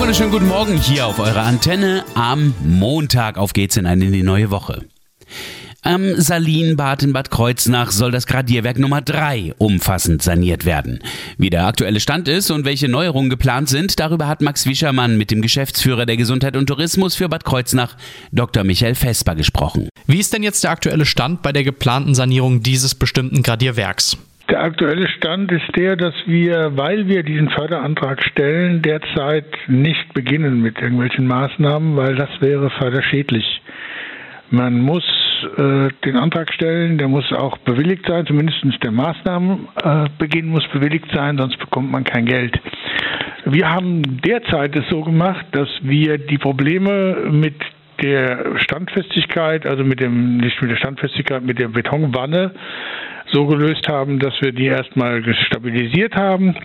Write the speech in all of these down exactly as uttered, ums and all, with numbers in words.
wunderschönen guten Morgen hier auf eurer Antenne am Montag. Auf geht's in eine neue Woche. Am Salinbad in Bad Kreuznach soll das Gradierwerk Nummer drei umfassend saniert werden. Wie der aktuelle Stand ist und welche Neuerungen geplant sind, darüber hat Max Wischermann mit dem Geschäftsführer der Gesundheit und Tourismus für Bad Kreuznach, Doktor Michael Vesper, gesprochen. Wie ist denn jetzt der aktuelle Stand bei der geplanten Sanierung dieses bestimmten Gradierwerks? Der aktuelle Stand ist der, dass wir, weil wir diesen Förderantrag stellen, derzeit nicht beginnen mit irgendwelchen Maßnahmen, weil das wäre förderschädlich. Man muss äh, den Antrag stellen, der muss auch bewilligt sein, zumindest der Maßnahmenbeginn äh, muss bewilligt sein, sonst bekommt man kein Geld. Wir haben derzeit es so gemacht, dass wir die Probleme mit der Standfestigkeit, also mit dem, nicht mit der Standfestigkeit, mit der Betonwanne so gelöst haben, dass wir die erstmal stabilisiert haben.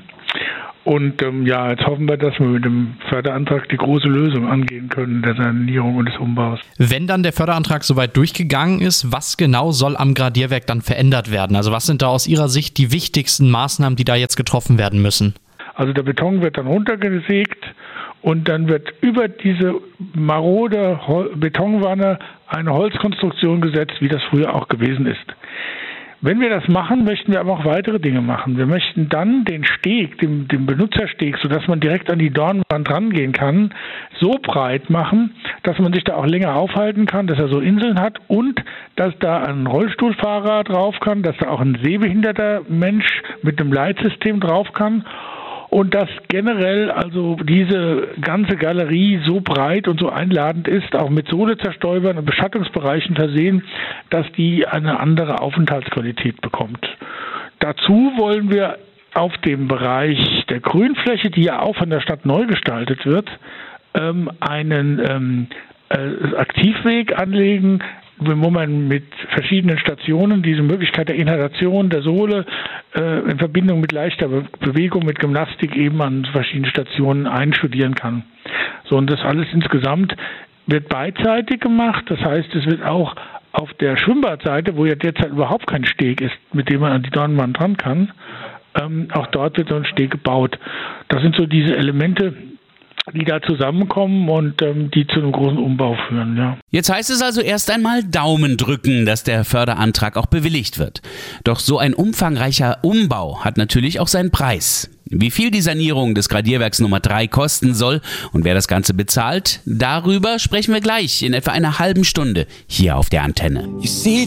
Und ähm, ja, jetzt hoffen wir, dass wir mit dem Förderantrag die große Lösung angehen können, der Sanierung und des Umbaus. Wenn dann der Förderantrag soweit durchgegangen ist, was genau soll am Gradierwerk dann verändert werden? Also was sind da aus Ihrer Sicht die wichtigsten Maßnahmen, die da jetzt getroffen werden müssen? Also der Beton wird dann runtergesägt und dann wird über diese marode Hol- Betonwanne eine Holzkonstruktion gesetzt, wie das früher auch gewesen ist. Wenn wir das machen, möchten wir aber auch weitere Dinge machen. Wir möchten dann den Steg, den, den Benutzersteg, sodass man direkt an die Dornwand rangehen kann, so breit machen, dass man sich da auch länger aufhalten kann, dass er so Inseln hat und dass da ein Rollstuhlfahrer drauf kann, dass da auch ein sehbehinderter Mensch mit einem Leitsystem drauf kann. Und dass generell also diese ganze Galerie so breit und so einladend ist, auch mit Sohlezerstäubern und Beschattungsbereichen versehen, dass die eine andere Aufenthaltsqualität bekommt. Dazu wollen wir auf dem Bereich der Grünfläche, die ja auch von der Stadt neu gestaltet wird, ähm, einen ähm, äh, Aktivweg anlegen, wo man mit verschiedenen Stationen diese Möglichkeit der Inhalation der Sohle äh, in Verbindung mit leichter Be- Bewegung, mit Gymnastik eben an verschiedenen Stationen einstudieren kann. So, und das alles insgesamt wird beidseitig gemacht. Das heißt, es wird auch auf der Schwimmbadseite, wo ja derzeit überhaupt kein Steg ist, mit dem man an die Dornwand dran kann, ähm, auch dort wird so ein Steg gebaut. Das sind so diese Elemente, die da zusammenkommen und ähm, die zu einem großen Umbau führen, ja. Jetzt heißt es also erst einmal Daumen drücken, dass der Förderantrag auch bewilligt wird. Doch so ein umfangreicher Umbau hat natürlich auch seinen Preis. Wie viel die Sanierung des Gradierwerks Nummer drei kosten soll und wer das Ganze bezahlt, darüber sprechen wir gleich in etwa einer halben Stunde hier auf der Antenne.